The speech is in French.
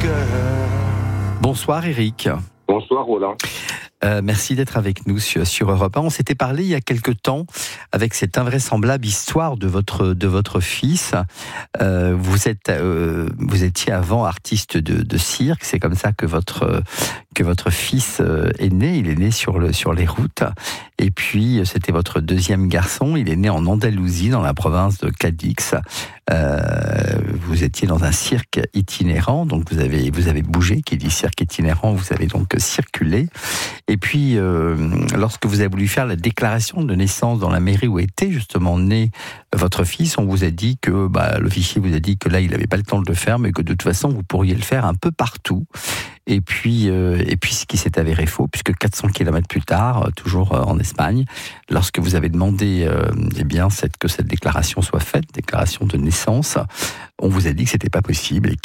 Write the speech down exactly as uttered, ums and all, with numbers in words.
Bonsoir Eric. Bonsoir Roland. Euh, merci d'être avec nous sur, sur Europe un. On s'était parlé il y a quelque temps avec cette invraisemblable histoire de votre de votre fils. Euh, vous êtes euh, vous étiez avant artiste de, de cirque. C'est comme ça que votre que votre fils est né. Il est né sur le sur les routes. Et puis c'était votre deuxième garçon. Il est né en Andalousie, dans la province de Cadix. Euh, vous étiez dans un cirque itinérant, donc vous avez vous avez bougé. Qui dit cirque itinérant, vous avez donc circulé. Et puis, euh, lorsque vous avez voulu faire la déclaration de naissance dans la mairie où était justement né votre fils, on vous a dit que bah, l'officier vous a dit que là, il n'avait pas le temps de le faire, mais que de toute façon, vous pourriez le faire un peu partout. Et puis, euh, et puis ce qui s'est avéré faux, puisque quatre cents kilomètres plus tard, toujours en Espagne, lorsque vous avez demandé euh, eh bien, cette, que cette déclaration soit faite, déclaration de naissance, on vous a dit que c'était pas possible et